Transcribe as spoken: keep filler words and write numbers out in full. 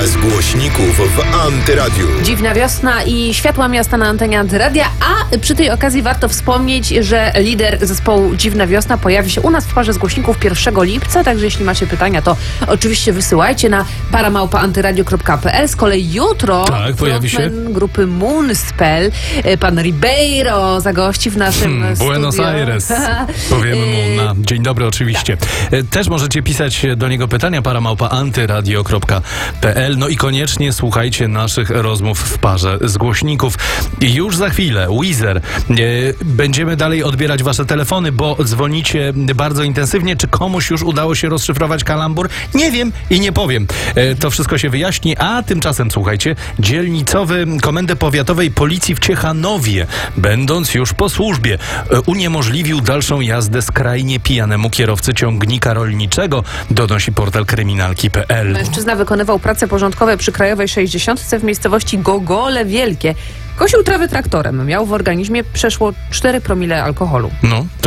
z głośników w Antyradiu. Dziwna wiosna i światła miasta na antenie Antyradia, a przy tej okazji warto wspomnieć, że lider zespołu Dziwna Wiosna pojawi się u nas w parze z głośników pierwszego lipca, także jeśli macie pytania, to oczywiście wysyłajcie na para małpa antyradio kropka p l. Z kolei jutro tak, pojawi się grupy Moonspell, pan Ribeiro, zagości w naszym hmm, studio. Buenos Aires. Powiemy mu na dzień dobry oczywiście. Tak. Też możecie pisać do niego pytania para małpa antyradio kropka p l. No i koniecznie słuchajcie naszych rozmów w parze z głośników. I już za chwilę Weezer. Będziemy dalej odbierać wasze telefony, bo dzwonicie bardzo intensywnie. Czy komuś już udało się rozszyfrować kalambur? Nie wiem i nie powiem. To wszystko się wyjaśni, a tymczasem słuchajcie, dzielnicowy Komendy Powiatowej Policji w Ciechanowie, będąc już po służbie, uniemożliwił dalszą jazdę skrajnie pijanemu kierowcy ciągnika rolniczego, donosi portal kryminalki kropka p l. Mężczyzna wykonywał prace porządkowe przy Krajowej sześćdziesiątce w miejscowości Gogole Wielkie. Kosił trawę traktorem. Miał w organizmie przeszło cztery promile alkoholu. No.